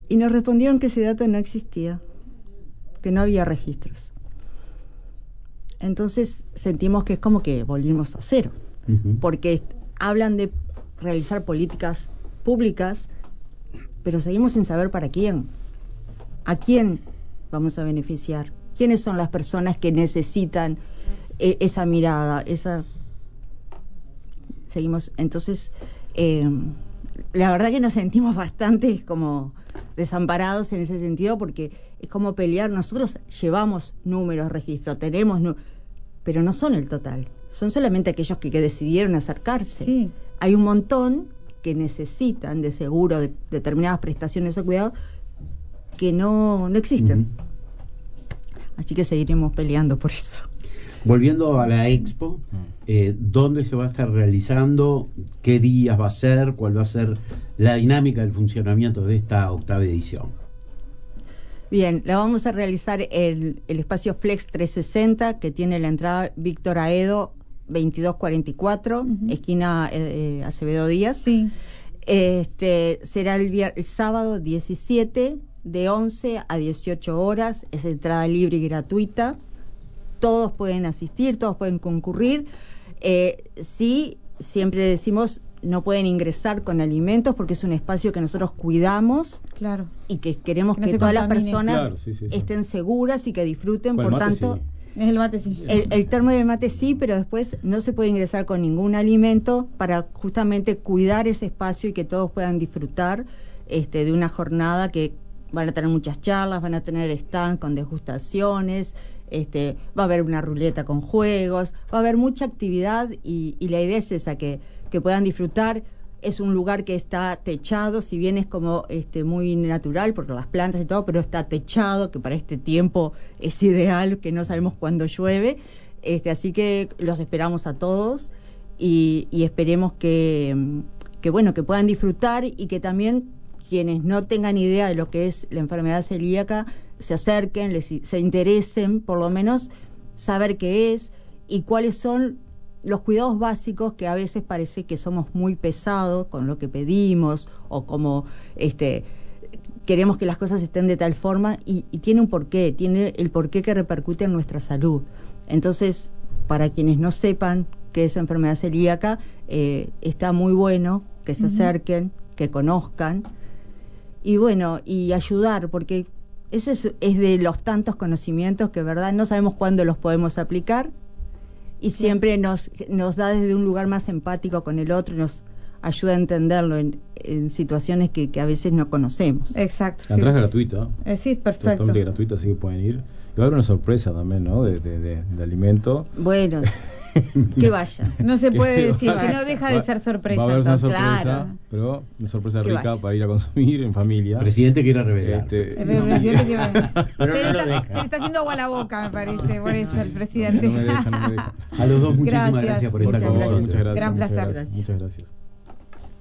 Y nos respondieron que ese dato no existía, que no había registros. Entonces sentimos que es como que volvimos a cero, porque hablan de realizar políticas públicas, pero seguimos sin saber para quién. ¿A quién vamos a beneficiar? ¿Quiénes son las personas que necesitan esa mirada? Seguimos, entonces, la verdad que nos sentimos bastante como desamparados en ese sentido, porque es como pelear. Nosotros llevamos números, registros, tenemos pero no son el total, son solamente aquellos que decidieron acercarse. Sí. Hay un montón que necesitan de seguro de determinadas prestaciones de cuidado que no existen. Así que seguiremos peleando por eso. Volviendo a la expo, ¿dónde se va a estar realizando? ¿Qué días va a ser? ¿Cuál va a ser la dinámica del funcionamiento de esta 8ª edición? Bien, la vamos a realizar el espacio Flex 360, que tiene la entrada Víctor Aedo 2244, esquina Acevedo Díaz. Sí. Será el sábado 17 de 11 a 18 horas, es entrada libre y gratuita. Todos pueden asistir, todos pueden concurrir. Sí, siempre decimos, no pueden ingresar con alimentos porque es un espacio que nosotros cuidamos. Claro. Y que queremos que no que todas las contamine. personas Claro, sí. estén seguras y que disfruten. Con el Por mate, tanto, sí. Es el mate, sí. el termo del mate sí, pero después no se puede ingresar con ningún alimento para justamente cuidar ese espacio y que todos puedan disfrutar de una jornada que van a tener muchas charlas, van a tener stand con degustaciones, va a haber una ruleta con juegos, va a haber mucha actividad y la idea es esa, que puedan disfrutar. Es un lugar que está techado, si bien es como muy natural por las plantas y todo, pero está techado, que para este tiempo es ideal, que no sabemos cuándo llueve. Así que los esperamos a todos y esperemos que puedan disfrutar y que también quienes no tengan idea de lo que es la enfermedad celíaca se acerquen, se interesen, por lo menos saber qué es y cuáles son los cuidados básicos, que a veces parece que somos muy pesados con lo que pedimos o como queremos que las cosas estén de tal forma y tiene un porqué, tiene el porqué que repercute en nuestra salud. Entonces, para quienes no sepan qué es enfermedad celíaca, está muy bueno que se acerquen, que conozcan y bueno, y ayudar, porque ese es de los tantos conocimientos que, verdad, no sabemos cuándo los podemos aplicar. Y siempre nos da desde un lugar más empático con el otro y nos ayuda a entenderlo en situaciones que a veces no conocemos. Exacto. La entrada es gratuita. Sí, perfecto. Totalmente gratuita, así que pueden ir. Y va a haber una sorpresa también, ¿no? De alimento. Bueno, que vaya. No se puede decir, vaya. si no deja de ser sorpresa. Va a haber una Entonces. sorpresa, Claro. pero una sorpresa Que rica vaya. para ir a consumir en familia. El presidente quiere revelar. El presidente que va- Pero se, no lo le deja. se le está haciendo agua a la boca, me parece, por eso el presidente. No me deja. A los dos, muchísimas Gracias. gracias por Por esta favor, Gracias. muchas gracias. Gran muchas placer. gracias, muchas gracias.